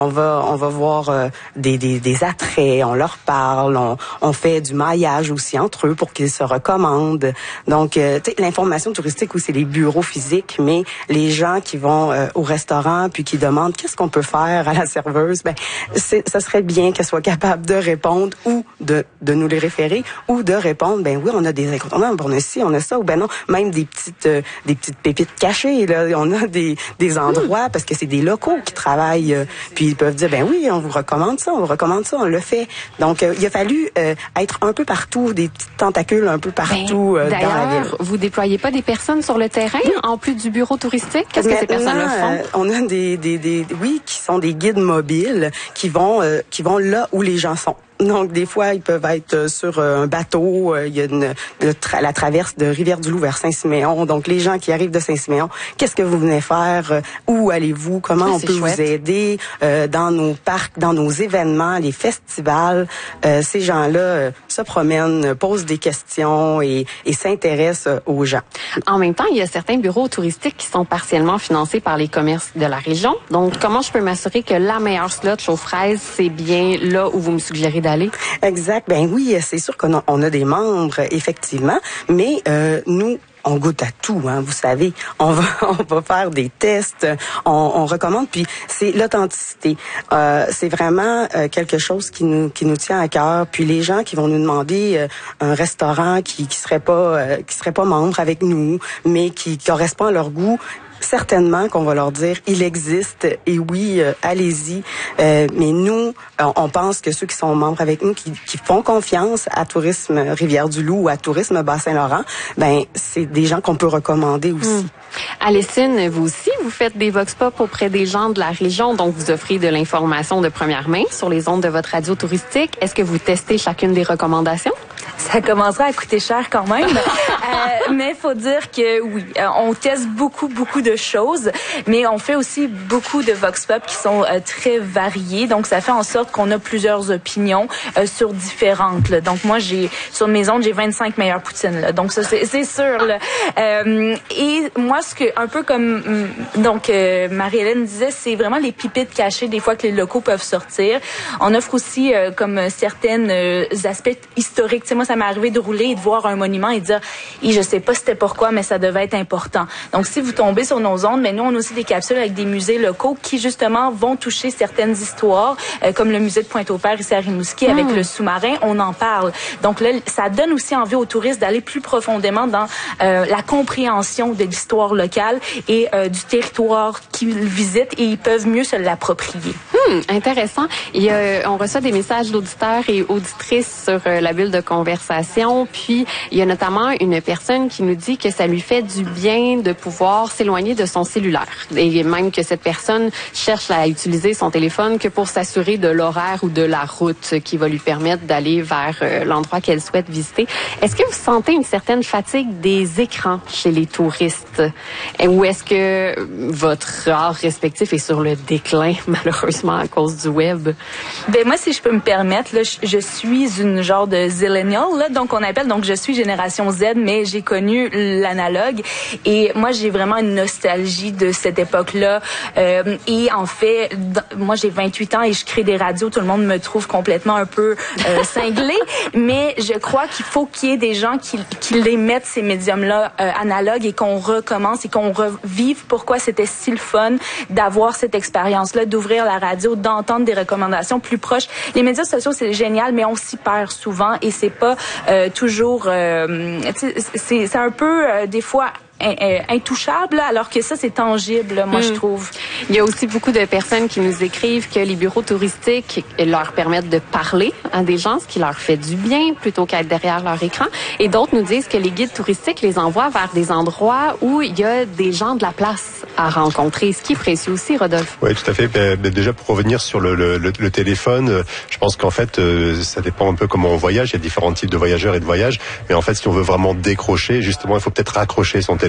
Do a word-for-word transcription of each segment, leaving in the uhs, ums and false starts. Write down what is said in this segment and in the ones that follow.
On va, on va voir euh, des, des, des attraits, on leur parle, on, on fait du maillage aussi entre eux pour qu'ils se recommandent. Donc, euh, tu sais, l'information touristique, oui, c'est les bureaux physiques, mais les gens qui vont euh, au restaurant puis qui demandent qu'est-ce qu'on peut faire à la serveuse, ben, c'est, ça serait bien qu'elle soit capable de répondre ou de, de nous les référer ou de répondre, ben oui, on a des incontournables, on a ci, on a ça, ou ben non, même des petites, euh, des petites pépites cachées, là, on a des, des endroits parce que c'est des locaux qui travaillent, euh, puis ils peuvent dire, ben oui, on vous recommande ça, on vous recommande ça, on le fait. Donc, euh, il a fallu euh, être un peu partout, des petites tentacules un peu partout ben, euh, dans la ville. Vous déployez pas des personnes sur le terrain, oui. en plus du bureau touristique? Qu'est-ce que ces personnes-là font? Euh, on a des, des, des, oui, qui sont des guides mobiles qui vont, euh, qui vont là où les gens sont. Donc, des fois, ils peuvent être sur un bateau. Il y a une, le tra- la traverse de Rivière-du-Loup vers Saint-Siméon. Donc, les gens qui arrivent de Saint-Siméon, qu'est-ce que vous venez faire? Où allez-vous? Comment on peut chouette. vous aider? Euh, dans nos parcs, dans nos événements, les festivals, euh, ces gens-là euh, se promènent, posent des questions et, et s'intéressent aux gens. En même temps, il y a certains bureaux touristiques qui sont partiellement financés par les commerces de la région. Donc, comment je peux m'assurer que la meilleure slot chaud-fraise, c'est bien là où vous me suggérez d'aller? Exact. Ben oui, c'est sûr qu'on a, on a des membres, effectivement, mais euh, nous, on goûte à tout, hein, vous savez. On va, on va faire des tests, on, on recommande, puis c'est l'authenticité. Euh, c'est vraiment euh, quelque chose qui nous, qui nous tient à cœur. Puis les gens qui vont nous demander euh, un restaurant qui, qui serait pas, euh, qui serait pas membre avec nous, mais qui correspond à leur goût. Certainement qu'on va leur dire, il existe et oui, euh, allez-y. Euh, mais nous, on, on pense que ceux qui sont membres avec nous, qui, qui font confiance à Tourisme Rivière-du-Loup ou à Tourisme Bas-Saint-Laurent, ben c'est des gens qu'on peut recommander aussi. Hum. Alessine, vous aussi, vous faites des vox pop auprès des gens de la région, donc vous offrez de l'information de première main sur les ondes de votre radio touristique. Est-ce que vous testez chacune des recommandations? Ça commencera à coûter cher quand même, euh, mais faut dire que oui, euh, on teste beaucoup, beaucoup de choses, mais on fait aussi beaucoup de vox pop qui sont euh, très variés, donc ça fait en sorte qu'on a plusieurs opinions euh, sur différentes. Là. Donc moi, j'ai sur mes ondes, j'ai vingt-cinq meilleures poutines, là, donc ça c'est, c'est sûr. Là. Euh, et moi, ce que un peu comme donc euh, Marie-Hélène disait, c'est vraiment les pipites cachées des fois que les locaux peuvent sortir. On offre aussi euh, comme certaines euh, aspects historiques. Tu sais, moi, ça m'est arrivé de rouler et de voir un monument et de dire, et je sais pas c'était pourquoi, mais ça devait être important. Donc, si vous tombez sur nos ondes, mais nous, on a aussi des capsules avec des musées locaux qui, justement, vont toucher certaines histoires, euh, comme le musée de Pointe-au-Père ici à Rimouski, mmh. avec le sous-marin, on en parle. Donc là, ça donne aussi envie aux touristes d'aller plus profondément dans euh, la compréhension de l'histoire locale et euh, du territoire qu'ils visitent et ils peuvent mieux se l'approprier. Hum, intéressant. Il y a, on reçoit des messages d'auditeurs et auditrices sur euh, la bulle de conversation. Puis, il y a notamment une personne qui nous dit que ça lui fait du bien de pouvoir s'éloigner de son cellulaire. Et même que cette personne cherche à utiliser son téléphone que pour s'assurer de l'horaire ou de la route qui va lui permettre d'aller vers euh, l'endroit qu'elle souhaite visiter. Est-ce que vous sentez une certaine fatigue des écrans chez les touristes? Ou est-ce que votre art respectif est sur le déclin, malheureusement, à cause du web? Ben moi, si je peux me permettre, là, je, je suis une genre de zillennial, là, donc on appelle, donc je suis génération Z, mais j'ai connu l'analogue et moi, j'ai vraiment une nostalgie de cette époque-là. Euh, et en fait, dans, moi, j'ai vingt-huit ans et je crée des radios. Tout le monde me trouve complètement un peu euh, cinglée, mais je crois qu'il faut qu'il y ait des gens qui, qui les mettent, ces médiums-là, euh, analogues et qu'on recommence et qu'on revive pourquoi c'était si le fun d'avoir cette expérience-là, d'ouvrir la radio, d'entendre des recommandations plus proches. Les médias sociaux, c'est génial, mais on s'y perd souvent et c'est pas euh, toujours... Euh, c'est, c'est un peu, euh, des fois... intouchable, alors que ça, c'est tangible, moi, mmh. je trouve. Il y a aussi beaucoup de personnes qui nous écrivent que les bureaux touristiques leur permettent de parler à des gens, ce qui leur fait du bien, plutôt qu'être derrière leur écran. Et d'autres nous disent que les guides touristiques les envoient vers des endroits où il y a des gens de la place à rencontrer, ce qui est précieux aussi, Rodolphe. Oui, tout à fait. Ben, ben, déjà, pour revenir sur le, le, le, le téléphone, je pense qu'en fait, euh, ça dépend un peu comment on voyage. Il y a différents types de voyageurs et de voyages. Mais en fait, si on veut vraiment décrocher, justement, il faut peut-être raccrocher son téléphone.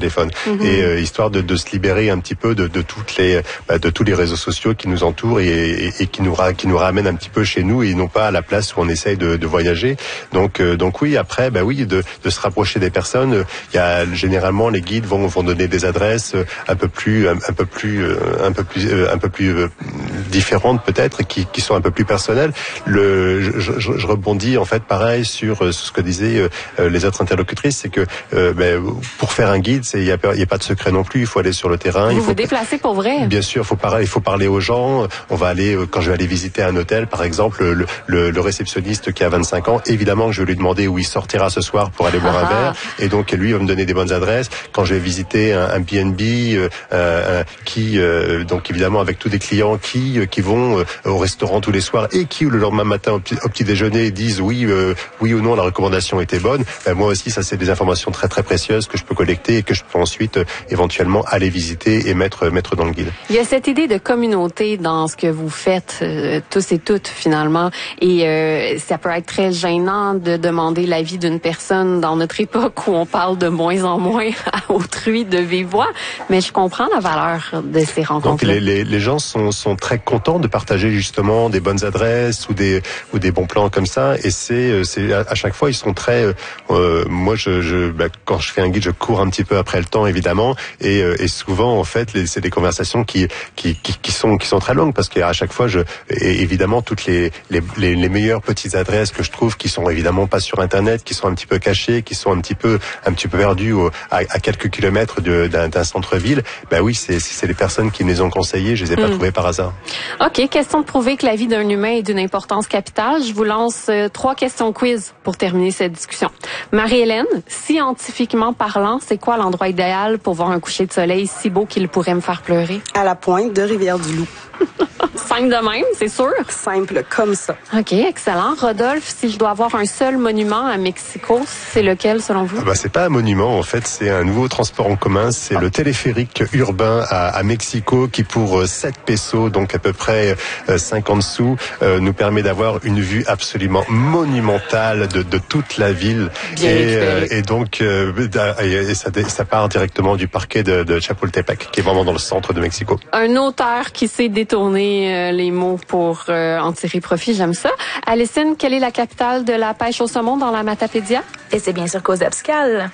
téléphone. Mm-hmm. Et euh, histoire de, de se libérer un petit peu de, de toutes les, bah, de tous les réseaux sociaux qui nous entourent et, et, et qui nous ra, qui nous ramènent un petit peu chez nous et non pas à la place où on essaye de, de voyager. Donc, euh, donc oui, après, bah oui, de, de se rapprocher des personnes. Il y a généralement les guides vont, vont donner des adresses un peu plus, un, un peu plus, un peu plus, un peu plus euh, différentes peut-être, qui, qui sont un peu plus personnelles. Le, je, je, je rebondis en fait pareil sur, sur ce que disaient euh, les autres interlocutrices, c'est que euh, ben, pour faire un guide, il y a, y a pas de secret non plus. Il faut aller sur le terrain. Vous il faut vous déplacer pour vrai. Bien sûr, faut parler, il faut parler aux gens. On va aller quand je vais aller visiter un hôtel, par exemple, le, le, le réceptionniste qui a vingt-cinq ans, évidemment que je vais lui demander où il sortira ce soir pour aller boire ah un verre, et donc lui il va me donner des bonnes adresses. Quand je vais visiter un, un B and B, euh, euh, qui euh, donc évidemment avec tous des clients qui euh, qui vont euh, au restaurant tous les soirs et qui le lendemain matin au petit, au petit déjeuner disent oui euh, oui ou non la recommandation était bonne. Ben, moi aussi ça c'est des informations très très précieuses que je peux collecter et que je peux ensuite euh, éventuellement aller visiter et mettre mettre dans le guide. Il y a cette idée de communauté dans ce que vous faites euh, tous et toutes finalement, et euh, ça peut être très gênant de demander l'avis d'une personne dans notre époque où on parle de moins en moins à autrui de vive voix, mais je comprends la valeur de ces rencontres. Donc les, les, les gens sont, sont très contents de partager justement des bonnes adresses ou des ou des bons plans comme ça, et c'est c'est à, à chaque fois ils sont très euh, moi je, je bah, quand je fais un guide je cours un petit peu après le temps évidemment, et, et souvent en fait les, c'est des conversations qui, qui qui qui sont qui sont très longues parce qu'à chaque fois je et évidemment toutes les, les les les meilleures petites adresses que je trouve qui sont évidemment pas sur internet, qui sont un petit peu cachées, qui sont un petit peu un petit peu perdues au, à, à quelques kilomètres de, d'un, d'un centre-ville, ben oui c'est c'est les personnes qui me les ont conseillées, je les ai pas mmh. trouvées par hasard. OK, question de prouver que la vie d'un humain est d'une importance capitale. Je vous lance euh, trois questions quiz pour terminer cette discussion. Marie-Hélène, scientifiquement parlant, c'est quoi l'endroit idéal pour voir un coucher de soleil si beau qu'il pourrait me faire pleurer? À la pointe de Rivière-du-Loup. Simple de même, c'est sûr. Simple comme ça. OK, excellent. Rodolphe, si je dois avoir un seul monument à Mexico, c'est lequel selon vous? Ah bah, c'est pas un monument, en fait, c'est un nouveau transport en commun. C'est ah. le téléphérique urbain à, à Mexico qui, pour sept pesos, donc à peu près cinquante sous, euh, nous permet d'avoir une vue absolument monumentale de, de toute la ville. Bien et, euh, et donc, euh, et ça, ça part directement du parquet de, de Chapultepec, qui est vraiment dans le centre de Mexico. Un auteur qui sait détourner euh, les mots pour euh, en tirer profit, j'aime ça. Alicine, quelle est la capitale de la pêche au saumon dans la Matapédia? Et c'est bien sûr Kozabskal.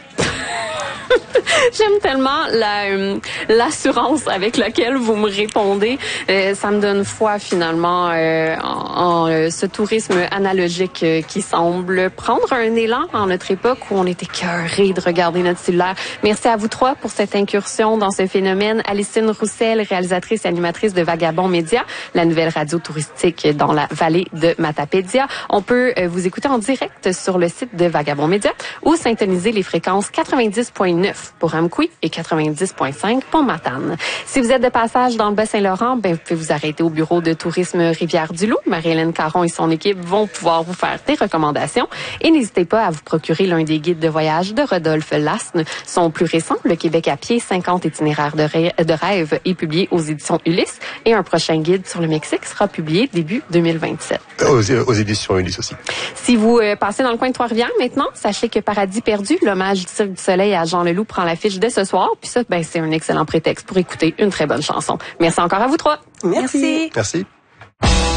J'aime tellement la euh, l'assurance avec laquelle vous me répondez. Euh, ça me donne foi finalement euh, en, en euh, ce tourisme analogique euh, qui semble prendre un élan en notre époque où on était écœurés de regarder notre cellulaire. Merci à vous trois pour cette incursion dans ce phénomène. Alicine Roussel, réalisatrice et animatrice de Vagabond Média, la nouvelle radio touristique dans la vallée de Matapédia. On peut euh, vous écouter en direct sur le site de Vagabond Média ou syntoniser les fréquences quatre-vingt-dix point neuf pour Amqui et quatre-vingt-dix point cinq pour Matane. Si vous êtes de passage dans le Bas-Saint-Laurent, ben, vous pouvez vous arrêter au bureau de tourisme Rivière-du-Loup. Marie-Hélène Caron et son équipe vont pouvoir vous faire des recommandations. Et n'hésitez pas à vous procurer l'un des guides de voyage de Rodolphe Lasne. Son plus récent, Le Québec à pied, cinquante itinéraires de, ré- de rêve, est publié aux éditions Ulysse. Et un prochain guide sur le Mexique sera publié début deux mille vingt-sept. Aux, aux éditions Ulysse aussi. Si vous euh, passez dans le coin de Trois-Rivières maintenant, sachez que Paradis perdu, l'hommage du Cirque du Soleil à Jean Leloup, prend l'affiche dès ce soir. Puis ça, ben, c'est un excellent prétexte pour écouter une très bonne chanson. Merci encore à vous trois. Merci. Merci.